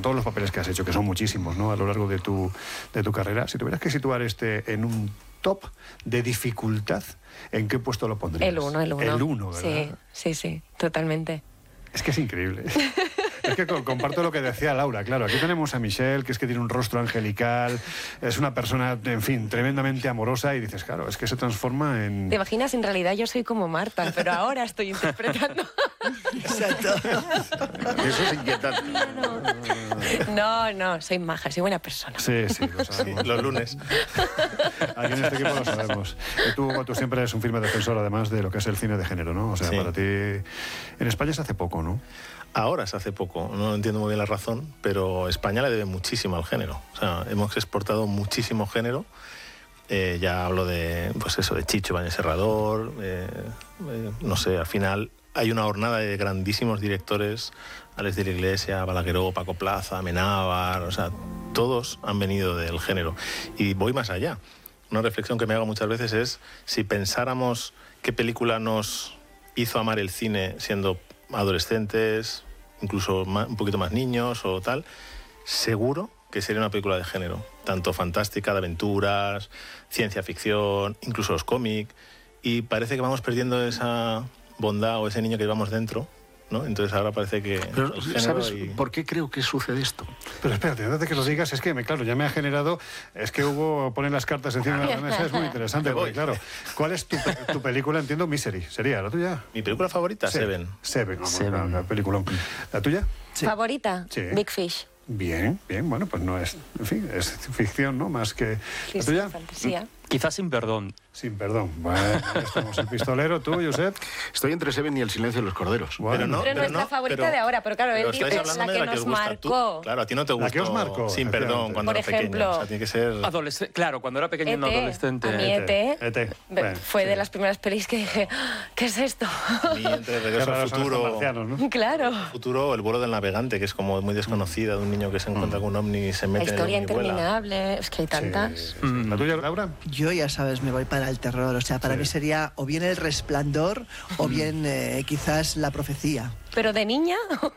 todos los papeles que has hecho, que son muchísimos, ¿no?, a lo largo de tu carrera, si tuvieras que situar este en un top de dificultad, ¿en qué puesto lo pondrías? El 1. El 1, ¿verdad? Sí, totalmente. Es que es increíble. Es que comparto lo que decía Laura, claro. Aquí tenemos a Michelle, que es que tiene un rostro angelical, es una persona, en fin, tremendamente amorosa, y dices, claro, es que se transforma en... ¿Te imaginas? En realidad yo soy como Marta, pero ahora estoy interpretando... Exacto. Eso es inquietante. No, soy maja, soy buena persona. Sí, lo sabemos. Los lunes. Aquí en este equipo lo sabemos. Tú siempre eres un firme defensor, además, de lo que es el cine de género, ¿no? O sea, Sí. para ti... En España se hace poco, ¿no? Ahora se hace poco, no entiendo muy bien la razón, pero España le debe muchísimo al género. O sea, hemos exportado muchísimo género. Ya hablo de, pues eso, de Chicho Ibáñez Serrador, no sé, al final hay una hornada de grandísimos directores, Alex de la Iglesia, Balagueró, Paco Plaza, Amenábar, o sea, todos han venido del género. Y voy más allá. Una reflexión que me hago muchas veces es, si pensáramos qué película nos hizo amar el cine siendo adolescentes, incluso un poquito más niños o tal, seguro que sería una película de género, tanto fantástica, de aventuras, ciencia ficción, incluso los cómics, y parece que vamos perdiendo esa bondad o ese niño que llevamos dentro, ¿no? Entonces ahora parece que... Pero, ¿sabes por qué creo que sucede esto? Pero espérate, antes de que lo digas, es que, claro, ya me ha generado... Es que Hugo pone las cartas encima de la mesa, es muy interesante, porque claro, ¿cuál es tu película? Entiendo, Misery, ¿sería la tuya? ¿Mi película favorita? Seven. Seven, una película. ¿La tuya? Sí. ¿Favorita? Sí. Big Fish. Bien, bueno, pues no es... En fin, es ficción, ¿no? Más que... Sí, ¿La tuya? fantasía. Quizás Sin Perdón. Sin Perdón. Bueno, ya estamos. El pistolero, tú, Josep. Estoy entre Seven y El silencio de los corderos. Bueno, Pero nuestra favorita de ahora, pero claro, él dice estáis la hablándome que de nos os gusta. marcó. Claro, a ti no te gustó. La que os marcó, Sin Perdón, cuando Por era pequeño. ejemplo, O sea, tiene que ser... Claro, cuando era pequeño y no E.T., adolescente. a mí E.T. Bueno, fue sí. de las primeras pelis que dije, ¿qué es esto? A mí, entre Qué Regreso al raros son estos Futuro... marcianos, ¿no? Claro. Futuro, El vuelo del navegante, que es como muy desconocida, de un niño que se encuentra con un ovni y se La mete en el historia ovni y vuela. interminable, es que hay tantas. Sí. ¿La tuya, Laura? Yo, ya sabes, me voy para el terror. O sea, para mí sería o bien El Resplandor o bien quizás La Profecía. Pero de niña,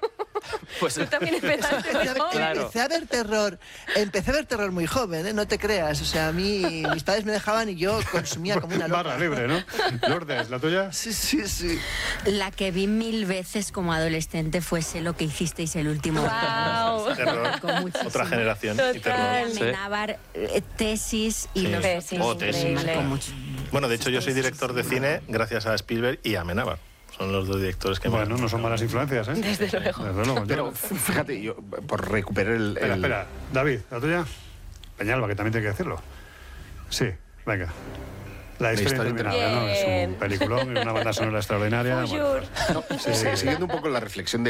Pues tú también empezaste muy joven. Claro. Empecé a ver terror muy joven, ¿eh? No te creas. O sea, a mí, mis padres me dejaban y yo consumía como una loca. Barra libre, ¿no? Lourdes, ¿la tuya? Sí. La que vi 1000 veces como adolescente fue Sé lo que hicisteis el último día. Wow. Terror. Con muchísimo. Otra generación. Total. Y terror. Amenábar, Tesis y Sí. los Tesis, otros. Tesis. increíble. Con mucho- Bueno, de hecho, yo soy director de cine gracias a Spielberg y a Amenábar. Son los dos directores que Bueno, no son malas influencias, ¿eh? Desde luego. Desde luego. Pero fíjate, yo, por recuperar el... Espera. David, ¿la tuya? Peñalba, que también tiene que decirlo. Sí, venga. La historia interminable, ¿no? Es Bien. un peliculón, una banda sonora extraordinaria. Bonjour. Siguiendo un poco la reflexión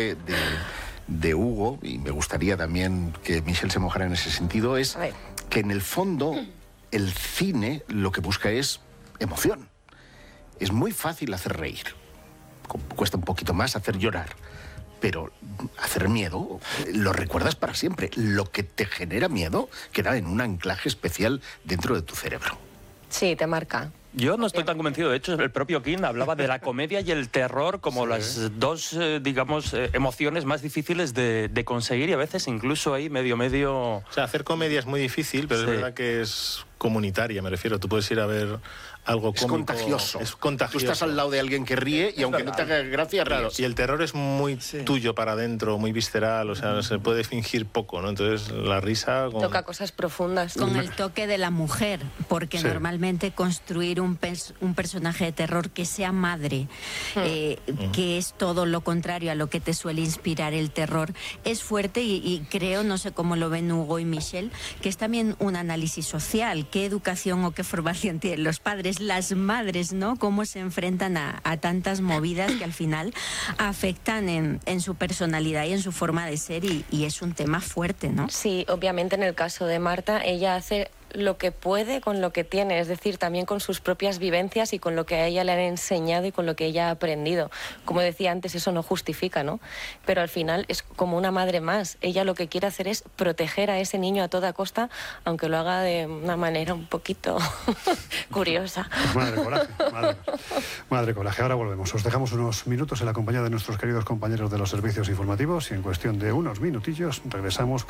de Hugo, y me gustaría también que Michelle se mojara en ese sentido, es A ver. que en el fondo el cine lo que busca es emoción. Es muy fácil hacer reír. Cuesta un poquito más hacer llorar. Pero hacer miedo lo recuerdas para siempre. Lo que te genera miedo queda en un anclaje especial dentro de tu cerebro. Sí, te marca. Yo no estoy tan convencido. De hecho, el propio King hablaba de la comedia y el terror como las dos, digamos, emociones más difíciles de conseguir, y a veces incluso ahí medio... O sea, hacer comedia es muy difícil, pero Sí. es verdad que es comunitaria, me refiero. Tú puedes ir a ver algo Es cómico. contagioso. Es contagioso. Tú estás al lado de alguien que ríe y aunque no te haga gracia, Claro, ríes. y el terror es muy tuyo para adentro, muy visceral, o sea, se puede fingir poco, ¿no? Entonces, la risa... Toca cosas profundas. Con el toque de la mujer, porque Sí. normalmente construir un personaje de terror que sea madre, que es todo lo contrario a lo que te suele inspirar el terror, es fuerte y creo, no sé cómo lo ven Hugo y Michelle, que es también un análisis social. ¿Qué educación o qué formación tienen los padres, las madres, ¿no? Cómo se enfrentan a tantas movidas que al final afectan en su personalidad y en su forma de ser, y es un tema fuerte, ¿no? Sí, obviamente en el caso de Marta, ella hace lo que puede con lo que tiene, es decir, también con sus propias vivencias y con lo que a ella le han enseñado y con lo que ella ha aprendido. Como decía antes, eso no justifica, ¿no? Pero al final es como una madre más. Ella lo que quiere hacer es proteger a ese niño a toda costa, aunque lo haga de una manera un poquito curiosa. Madre coraje, madre coraje. Ahora volvemos. Os dejamos unos minutos en la compañía de nuestros queridos compañeros de los servicios informativos y en cuestión de unos minutillos regresamos.